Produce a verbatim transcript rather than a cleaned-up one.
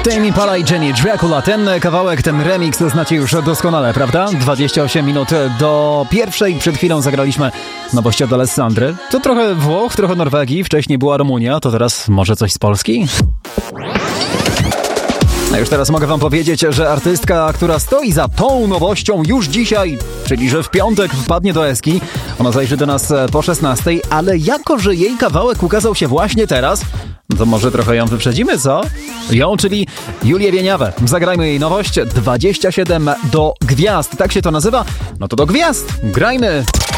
Tame Impala i Jenny Dracula. Ten kawałek, ten remix znacie już doskonale, prawda? dwadzieścia osiem minut do pierwszej. Przed chwilą zagraliśmy nowość od Alessandry. To trochę Włoch, trochę Norwegii. Wcześniej była Rumunia, to teraz może coś z Polski? A już teraz mogę wam powiedzieć, że artystka, która stoi za tą nowością już dzisiaj, czyli że w piątek wpadnie do Eski, ona zajrzy do nas po szesnastej, ale jako, że jej kawałek ukazał się właśnie teraz, to może trochę ją wyprzedzimy, co? Ją, czyli Julię Wieniawę. Zagrajmy jej nowość dwadzieścia siedem do gwiazd. Tak się to nazywa? No to do gwiazd. Grajmy!